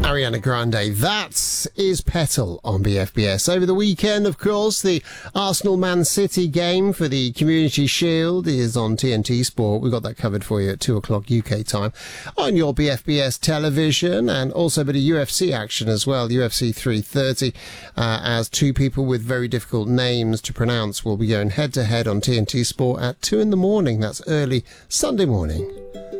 Ariana Grande. That is Petal on BFBS. Over the weekend, of course, the Arsenal-Man City game for the Community Shield is on TNT Sport. We've got that covered for you at 2 o'clock UK time on your BFBS television, and also a bit of UFC action as well, UFC 330, as two people with very difficult names to pronounce will be going head-to-head on TNT Sport at 2 in the morning. That's early Sunday morning.